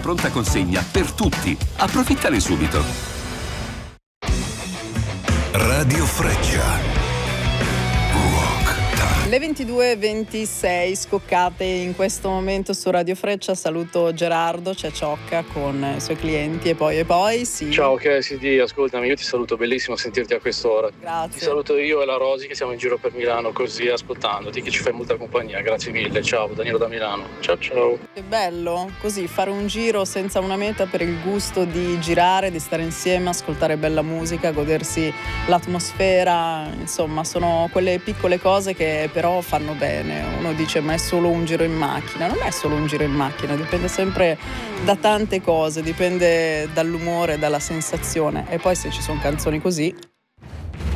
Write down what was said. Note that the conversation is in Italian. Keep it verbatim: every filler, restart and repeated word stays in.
pronta consegna per tutti. Approfittane subito. Radio Freccia. Le ventidue e ventisei scoccate in questo momento su Radio Freccia. Saluto Gerardo, c'è Ciocca con i suoi clienti e poi e poi sì. Ciao Cassidy, ascoltami, io ti saluto, bellissimo sentirti a quest'ora. Grazie. Ti saluto io e la Rosi che siamo in giro per Milano così ascoltandoti, che ci fai molta compagnia, grazie mille. Ciao, Danilo da Milano. Ciao ciao. Che bello, così fare un giro senza una meta per il gusto di girare, di stare insieme, ascoltare bella musica, godersi l'atmosfera, insomma sono quelle piccole cose che però fanno bene. Uno dice ma è solo un giro in macchina, non è solo un giro in macchina, dipende sempre da tante cose, dipende dall'umore, dalla sensazione, e poi se ci sono canzoni così